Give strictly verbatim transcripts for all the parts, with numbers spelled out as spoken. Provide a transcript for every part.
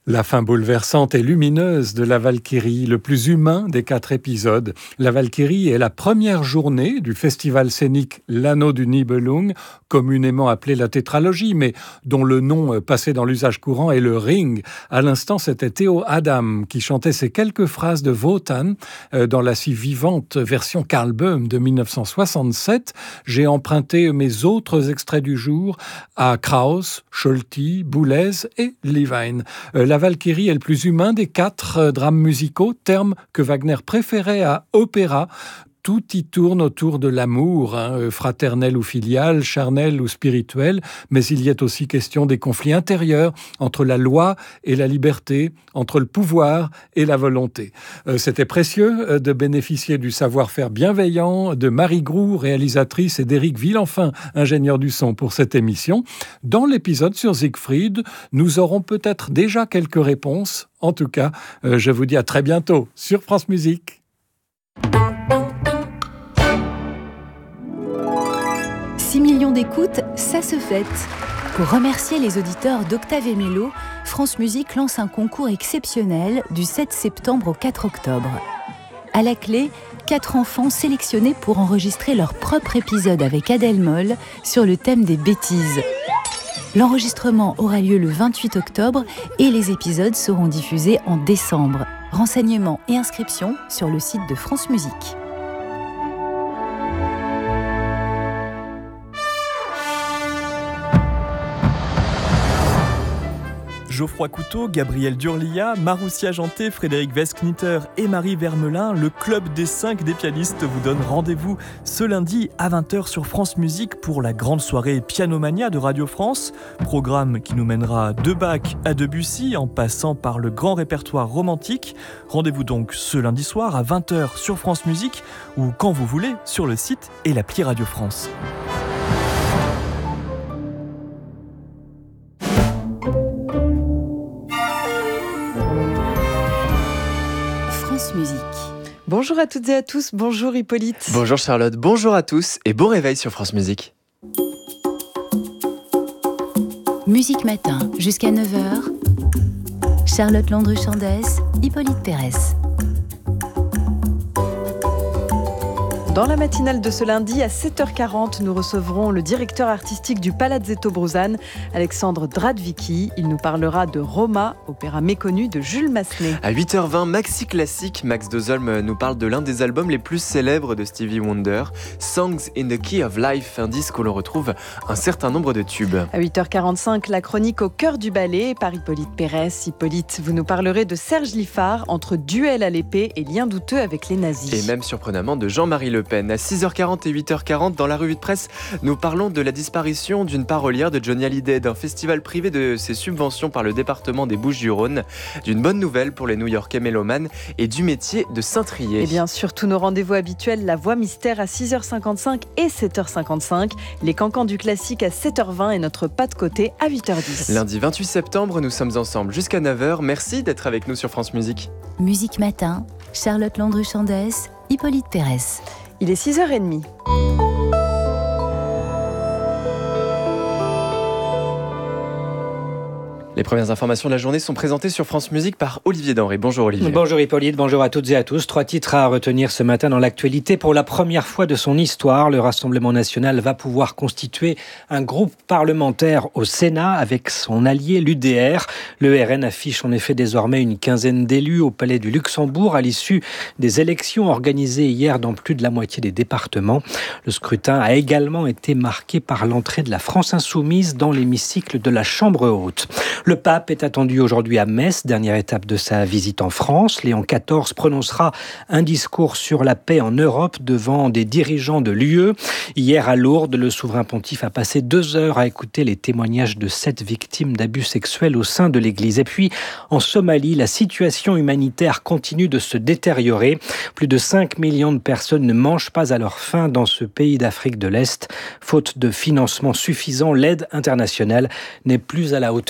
La fin bouleversante et lumineuse de la Valkyrie, le plus humain des quatre épisodes. La Valkyrie est la première journée du festival scénique L'Anneau du Nibelung, communément appelé la tétralogie, mais dont le nom passé dans l'usage courant est le Ring. À l'instant, c'était Théo Adam qui chantait ces quelques phrases de Wotan dans la si vivante version Karl Böhm de mille neuf cent soixante-sept. J'ai emprunté mes autres extraits du jour à Krauss, Scholti, Boulez et Levine. La Valkyrie est le plus humain des quatre euh, drames musicaux, terme que Wagner préférait à opéra. Tout y tourne autour de l'amour, hein, fraternel ou filial, charnel ou spirituel, mais il y est aussi question des conflits intérieurs entre la loi et la liberté, entre le pouvoir et la volonté. Euh, c'était précieux de bénéficier du savoir-faire bienveillant de Marie Groux, réalisatrice, et d'Éric Villenfin, ingénieur du son pour cette émission. Dans l'épisode sur Siegfried, nous aurons peut-être déjà quelques réponses. En tout cas, euh, je vous dis à très bientôt sur France Musique. six millions d'écoutes, ça se fête. Pour remercier les auditeurs d'Octave et Mélo, France Musique lance un concours exceptionnel du sept septembre au quatre octobre. À la clé, quatre enfants sélectionnés pour enregistrer leur propre épisode avec Adèle Moll sur le thème des bêtises. L'enregistrement aura lieu le vingt-huit octobre et les épisodes seront diffusés en décembre. Renseignements et inscriptions sur le site de France Musique. Geoffroy Couteau, Gabriel Durlia, Maroussia Janté, Frédéric Westknitter et Marie Vermelin, le club des cinq des pianistes vous donne rendez-vous ce lundi à vingt heures sur France Musique pour la grande soirée Pianomania de Radio France. Programme qui nous mènera de Bach à Debussy en passant par le grand répertoire romantique. Rendez-vous donc ce lundi soir à vingt heures sur France Musique ou quand vous voulez sur le site et l'appli Radio France. Musique. Bonjour à toutes et à tous, bonjour Hippolyte. Bonjour Charlotte, bonjour à tous et bon réveil sur France Musique. Musique Matin, jusqu'à neuf heures. Charlotte Landru-Chandès, Hippolyte Pérez. Dans la matinale de ce lundi, à sept heures quarante, nous recevrons le directeur artistique du Palazzetto Bruzane, Alexandre Dradvicki. Il nous parlera de Roma, opéra méconnu de Jules Massenet. À huit heures vingt, Maxi Classique, Max Dozolm nous parle de l'un des albums les plus célèbres de Stevie Wonder, Songs in the Key of Life, un disque où l'on retrouve un certain nombre de tubes. À huit heures quarante-cinq, la chronique au cœur du ballet par Hippolyte Pérez. Hippolyte, vous nous parlerez de Serge Liffard, entre duel à l'épée et lien douteux avec les nazis. Et même surprenamment de Jean-Marie Le Pen. À six heures quarante et huit heures quarante, dans la revue de presse, nous parlons de la disparition d'une parolière de Johnny Hallyday, d'un festival privé de ses subventions par le département des Bouches-du-Rhône, d'une bonne nouvelle pour les New-Yorkais mélomanes et du métier de cintrier. Et bien sûr, tous nos rendez-vous habituels, la voix mystère à six heures cinquante-cinq et sept heures cinquante-cinq, les cancans du classique à sept heures vingt et notre pas de côté à huit heures dix. Lundi vingt-huit septembre, nous sommes ensemble jusqu'à neuf heures. Merci d'être avec nous sur France Musique. Musique Matin, Charlotte Landru-Chandès, Hippolyte Pérez. Il est six heures trente. Les premières informations de la journée sont présentées sur France Musique par Olivier Denré. Bonjour Olivier. Bonjour Hippolyte, bonjour à toutes et à tous. Trois titres à retenir ce matin dans l'actualité. Pour la première fois de son histoire, le Rassemblement national va pouvoir constituer un groupe parlementaire au Sénat avec son allié l'U D R. Le R N affiche en effet désormais une quinzaine d'élus au Palais du Luxembourg à l'issue des élections organisées hier dans plus de la moitié des départements. Le scrutin a également été marqué par l'entrée de la France Insoumise dans l'hémicycle de la Chambre haute. Le pape est attendu aujourd'hui à Metz, dernière étape de sa visite en France. Léon quatorze prononcera un discours sur la paix en Europe devant des dirigeants de l'U E. Hier à Lourdes, le souverain pontife a passé deux heures à écouter les témoignages de sept victimes d'abus sexuels au sein de l'Église. Et puis, en Somalie, la situation humanitaire continue de se détériorer. Plus de cinq millions de personnes ne mangent pas à leur faim dans ce pays d'Afrique de l'Est. Faute de financement suffisant, l'aide internationale n'est plus à la hauteur de la situation.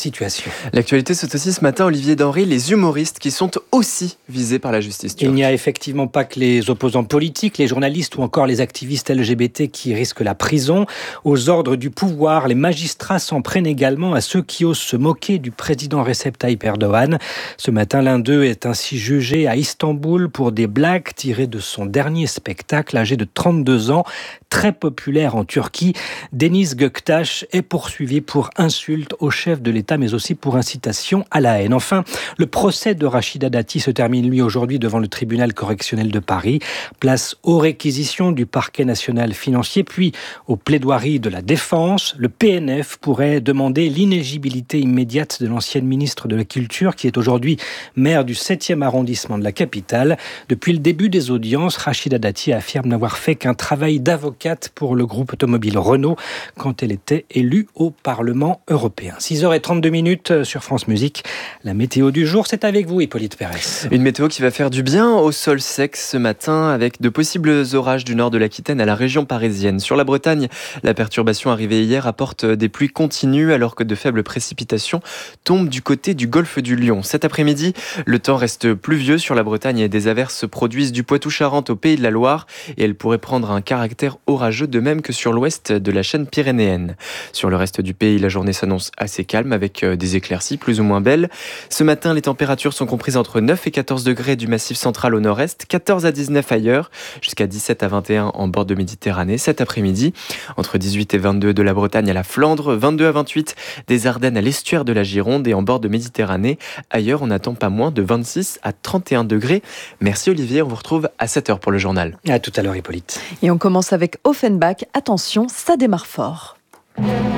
situation. L'actualité, c'est aussi ce matin, Olivier Denry, les humoristes qui sont aussi visés par la justice turque. Il n'y a effectivement pas que les opposants politiques, les journalistes ou encore les activistes L G B T qui risquent la prison. Aux ordres du pouvoir, les magistrats s'en prennent également à ceux qui osent se moquer du président Recep Tayyip Erdogan. Ce matin, l'un d'eux est ainsi jugé à Istanbul pour des blagues tirées de son dernier spectacle, âgé de trente-deux ans, très populaire en Turquie. Deniz Göktaş est poursuivi pour insulte au chef de l'État, mais aussi pour incitation à la haine. Enfin, le procès de Rachida Dati se termine, lui, aujourd'hui devant le tribunal correctionnel de Paris. Place aux réquisitions du parquet national financier, puis aux plaidoiries de la défense. Le P N F pourrait demander l'inéligibilité immédiate de l'ancienne ministre de la Culture, qui est aujourd'hui maire du septième arrondissement de la capitale. Depuis le début des audiences, Rachida Dati affirme n'avoir fait qu'un travail d'avocate pour le groupe automobile Renault quand elle était élue au Parlement européen. six heures trente-deux minutes sur France Musique. La météo du jour, c'est avec vous, Hippolyte Pérez. Une météo qui va faire du bien au sol sec ce matin avec de possibles orages du nord de l'Aquitaine à la région parisienne. Sur la Bretagne, la perturbation arrivée hier apporte des pluies continues alors que de faibles précipitations tombent du côté du golfe du Lion. Cet après-midi, le temps reste pluvieux sur la Bretagne et des averses se produisent du Poitou-Charentes au Pays de la Loire et elles pourraient prendre un caractère orageux de même que sur l'ouest de la chaîne pyrénéenne. Sur le reste du pays, la journée s'annonce assez calme avec des éclaircies plus ou moins belles. Ce matin, les températures sont comprises entre neuf et quatorze degrés du massif central au nord-est, quatorze à dix-neuf ailleurs, jusqu'à dix-sept à vingt et un en bord de Méditerranée. Cet après-midi, entre dix-huit et vingt-deux de la Bretagne à la Flandre, vingt-deux à vingt-huit des Ardennes à l'estuaire de la Gironde et en bord de Méditerranée. Ailleurs, on n'attend pas moins de vingt-six à trente et un degrés. Merci Olivier, on vous retrouve à sept heures pour le journal. À tout à l'heure, Hippolyte. Et on commence avec Offenbach. Attention, ça démarre fort.